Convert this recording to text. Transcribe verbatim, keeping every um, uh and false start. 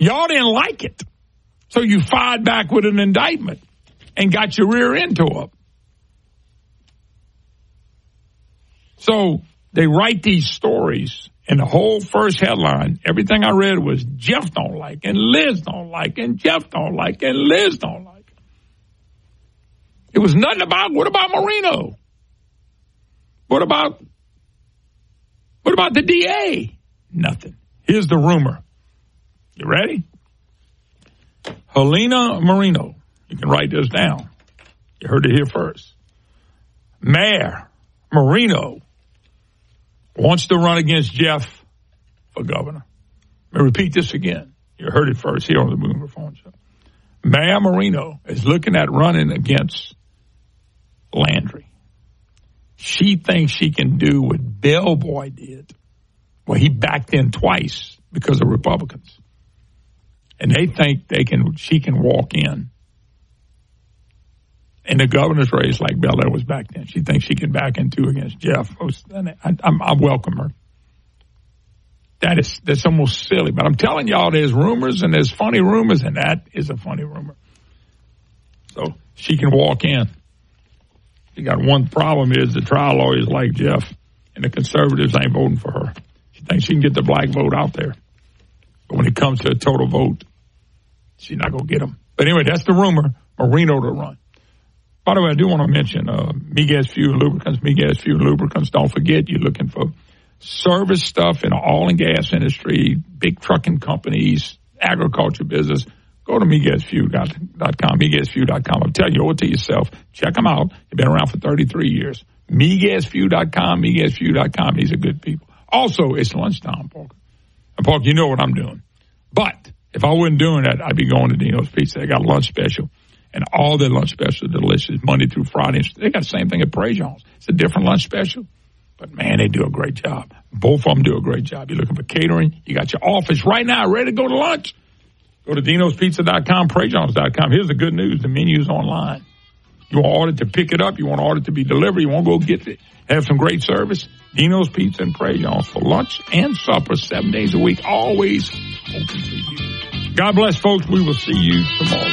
Y'all didn't like it. So you fired back with an indictment and got your rear end tore up. So they write these stories, and the whole first headline, everything I read was Jeff don't like, and Liz don't like, and Jeff don't like, and Liz don't like. It was nothing about, what about Marino? What about, what about the D A? Nothing. Here's the rumor. You ready? Helena Marino. You can write this down. You heard it here first. Mayor Marino wants to run against Jeff for governor. Let me repeat this again. You heard it first here on the Boomer Phone Show. Mayor Marino is looking at running against Landry. She thinks she can do what Bellboy did. Well, he backed in twice because of Republicans. And they think they can. She can walk in in the governor's race like Belair was back then. She thinks she can back in two against Jeff. I, I, I welcome her. That is that's almost silly. But I'm telling y'all, there's rumors and there's funny rumors, and that is a funny rumor. So she can walk in. She got one problem is the trial lawyers like Jeff, and the conservatives ain't voting for her. She thinks she can get the black vote out there. But when it comes to a total vote, she's not going to get them. But anyway, that's the rumor. Marino to run. By the way, I do want to mention uh, Miguez Fuel Lubricants. Miguez Fuel Lubricants. Don't forget, you're looking for service stuff in the oil and gas industry, big trucking companies, agriculture business. Go to Miguez Fuel dot com, Miguez Fuel dot com. I'm telling you, owe it to yourself. Check them out. They've been around for thirty-three years. Miguez Fuel dot com, Miguez Fuel dot com. These are good people. Also, it's lunchtime, Parker. And, Parker, you know what I'm doing. But if I wasn't doing that, I'd be going to Dino's Pizza. They got a lunch special. And all their lunch specials are delicious, Monday through Friday. They got the same thing at Prejean's. It's a different lunch special. But, man, they do a great job. Both of them do a great job. You're looking for catering. You got your office right now ready to go to lunch. Go to Dinos Pizza dot com, Prejean's dot com. Here's the good news. The menu's online. You want to order to pick it up. You want to order to be delivered. You want to go get it. Have some great service. Dino's Pizza and Prejean's for lunch and supper seven days a week. Always open for you. God bless, folks. We will see you tomorrow.